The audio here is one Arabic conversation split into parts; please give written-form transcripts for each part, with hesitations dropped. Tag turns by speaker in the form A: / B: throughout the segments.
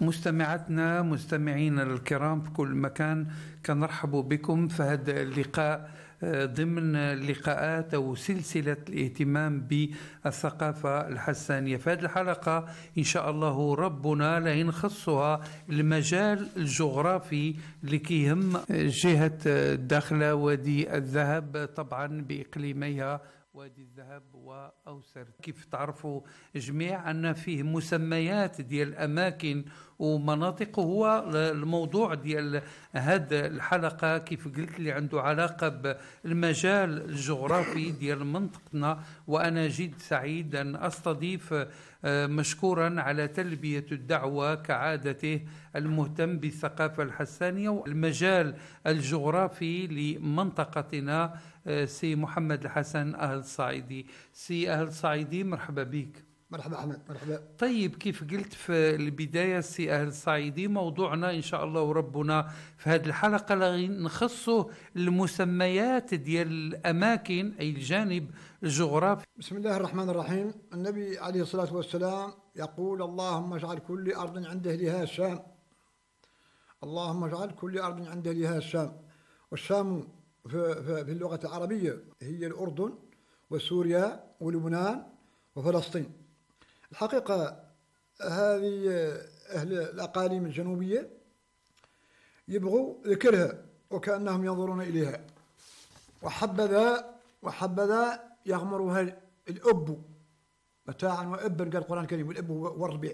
A: مستمعاتنا مستمعينا الكرام في كل مكان، كنرحب بكم في هذا اللقاء ضمن لقاءات أو سلسلة الاهتمام بالثقافة الحسانية. في هذه الحلقة إن شاء الله ربنا لا ينخصها المجال الجغرافي اللي كيهم جهة الداخلة وادي الذهب طبعا بإقليميها وادي الذهب وأوسر. كيف تعرفوا جميع أن فيه مسميات ديال الأماكن ومناطق، هو الموضوع ديال هذه الحلقة كيف قلت لي عنده علاقة بالمجال الجغرافي ديال منطقتنا. وأنا جد سعيد أن أستضيف مشكورا على تلبية الدعوة كعادته المهتم بالثقافة الحسانية والمجال الجغرافي لمنطقتنا سي محمد الحسن أهل الصعيدي. سي أهل الصعيدي مرحبا بك.
B: مرحبا أحمد. مرحبا.
A: طيب، كيف قلت في البداية سي أهل الصعيدي، موضوعنا إن شاء الله وربنا في هذه الحلقة نخصه المسميات ديال الأماكن أي الجانب الجغرافي.
B: بسم الله الرحمن الرحيم. النبي عليه الصلاة والسلام يقول: اللهم اجعل كل أرض عند أهلها الشام. اللهم اجعل كل أرض عند أهلها الشام. والشام في اللغة العربية هي الأردن وسوريا ولبنان وفلسطين. الحقيقة هذه أهل الأقاليم الجنوبية يبغوا ذكرها وكأنهم ينظرون إليها. وحبذا يغمرها الأب متاعا وأبا، قال القرآن الكريم: والأب والربيع.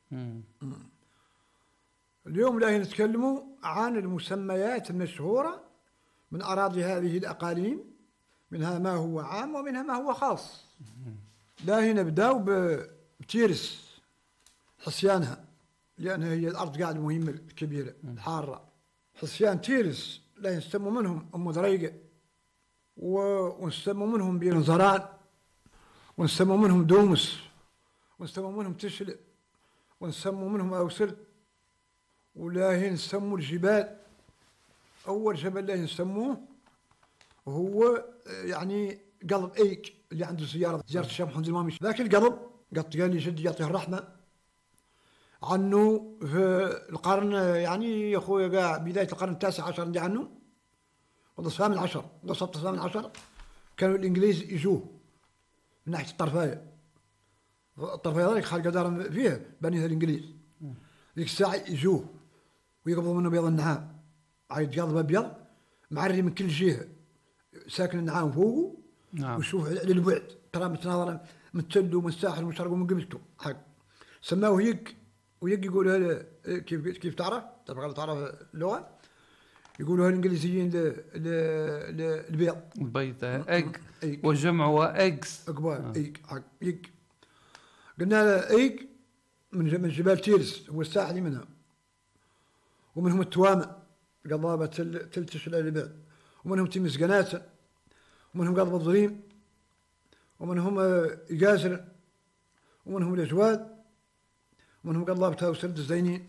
B: اليوم لا نتكلموا عن المسميات المشهورة من أراضي هذه الأقاليم، منها ما هو عام ومنها ما هو خاص. لا نبداو بتيرس حصيانها، لأنها هي الأرض قاعدة المهمة الكبيرة الحارة. حصيان تيرس لا نسموا منهم أم دريقة، ونسموا منهم بين زران، ونسموا منهم دومس، ونسموا منهم تشلق، ونسموا منهم أوسل. ولا نسموا الجبال. أول جبل لا نسموه هو يعني قلب ايك اللي عنده زيارة الشيخ محمد المامي. ذاك القلب قال لي جدي يعطيه الرحمة عنه في القرن، يعني يا اخويا قاع بداية القرن التاسع عشر عندي عنه، ولا الثامن عشر، وسط الثامن عشر كانوا الإنجليز يجوه من ناحية الطرفاية. الطرفاية ذلك خالق دار فيها بنيها الإنجليز. ذيك الساعة يجوه ويقبضوا منه بيض النعام، عايد قلب أبيض معري من كل جهة، ساكن النعام فوقه. نعم. وشوف على البعد ترى متناظر من التل ومن الساحل ومن الشرق ومن قبلته حق. سماه يق، ويق يقولها كيف تعرف اللغة، يقولوها الإنجليزيين البيض.
A: البيض ايج، وجمعها ايجز
B: اكبر. ايج حق يق. قلنا له ايج من جبال تيرس، هو الساحلي منها، ومنهم التوامة قضابة تلتش البعد، ومنهم تيمس قناة، ومنهم قلب الظليم، ومنهم إجازر، ومنهم الأجواد، ومنهم قلابتها وسرد الزينين.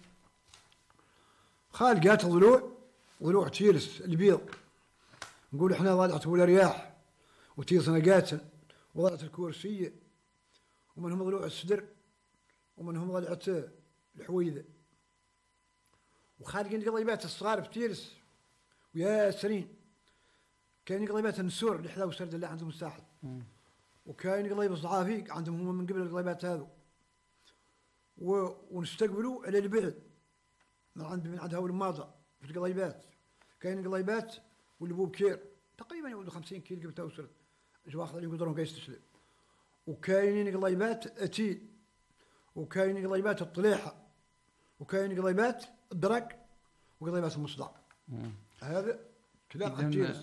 B: خالقات ضلوع تيرس البيض، نقول احنا ضلعت ولا رياح وتيرس نقاتل وضلعت الكورسية، ومنهم ضلوع السدر، ومنهم ضلعت الحويذة. وخالقين قضيبات الصغار في تيرس ويا سرين. كاين قضيبات النسور اللي حذاو سرد اللي عندهم الساحل، وكاين قضيب الصعافيق عندهم هم من قبل القضيبات هذو. ونستقبلوا على البعد من عند هاول الماضى في القضيبات. كاين قضيبات والبوب كير تقريبا يولدوا 50 كيلو قبل توصل جواخذ اللي يقدرون قيس تسلم. وكاينين قضيبات اتيل، وكاين قضيبات الطليحه، وكاين قضيبات الدرك، وقضيبات المصدع. هذا كلام عن تيرس.